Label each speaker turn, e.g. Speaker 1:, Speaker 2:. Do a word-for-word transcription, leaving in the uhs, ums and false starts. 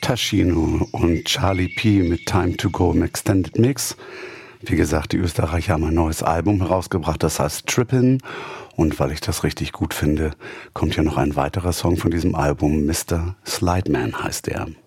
Speaker 1: Taschino und Charlie P. mit Time to Go im Extended Mix. Wie gesagt, die Österreicher haben ein neues Album herausgebracht, das heißt Trippin'. Und weil ich das richtig gut finde, kommt hier noch ein weiterer Song von diesem Album. Mister Slideman heißt er.